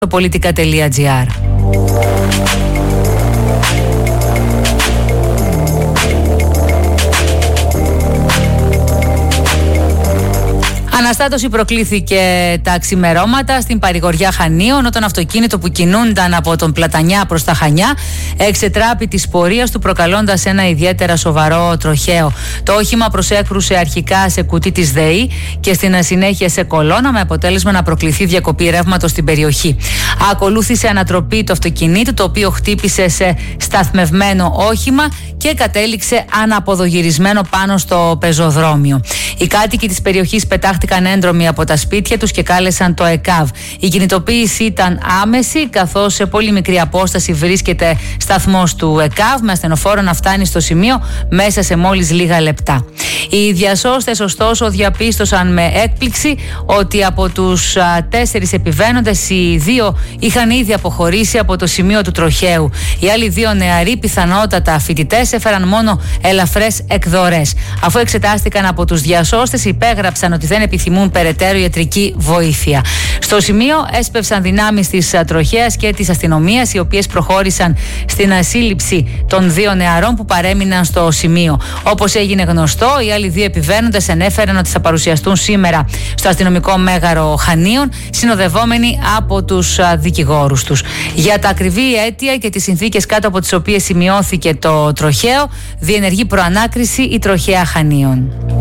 politica.gr. Αναστάτωση προκλήθηκε τα ξημερώματα στην παρηγοριά Χανίων όταν αυτοκίνητο που κινούνταν από τον Πλατανιά προς τα Χανιά εξετράπη της πορείας του, προκαλώντας ένα ιδιαίτερα σοβαρό τροχαίο. Το όχημα προσέκρουσε αρχικά σε κουτί της ΔΕΗ και στην συνέχεια σε κολόνα, με αποτέλεσμα να προκληθεί διακοπή ρεύματος στην περιοχή. Ακολούθησε ανατροπή του αυτοκινήτου, το οποίο χτύπησε σε σταθμευμένο όχημα και κατέληξε αναποδογυρισμένο πάνω στο πεζοδρόμιο. Οι κάτοικοι της περιοχής πετάχτηκαν έντρομοι από τα σπίτια τους και κάλεσαν το ΕΚΑΒ. Η κινητοποίηση ήταν άμεση, καθώς σε πολύ μικρή απόσταση βρίσκεται σταθμός του ΕΚΑΒ, με ασθενοφόρο να φτάνει στο σημείο μέσα σε μόλις λίγα λεπτά. Οι διασώστες, ωστόσο, διαπίστωσαν με έκπληξη ότι από τους 4 επιβαίνοντες, οι 2 είχαν ήδη αποχωρήσει από το σημείο του τροχαίου. Οι άλλοι 2 νεαροί, πιθανότατα φοιτητές, έφεραν μόνο ελαφρές εκδορές. Αφού εξετάστηκαν από τους διασώστες, υπέγραψαν ότι δεν επιθυμούν περαιτέρω ιατρική βοήθεια. Στο σημείο έσπευσαν δυνάμεις της τροχαίας και της αστυνομίας, οι οποίες προχώρησαν στην ασύλληψη των 2 νεαρών που παρέμειναν στο σημείο. Όπως έγινε γνωστό, οι άλλοι 2 επιβαίνοντες ενέφεραν ότι θα παρουσιαστούν σήμερα στο αστυνομικό μέγαρο Χανίων, συνοδευόμενοι από τους δικηγόρους τους. Για τα ακριβή αίτια και τις συνθήκες κάτω από τις οποίες σημειώθηκε το τροχαίο, διενεργεί προανάκριση η τροχαία Χανίων.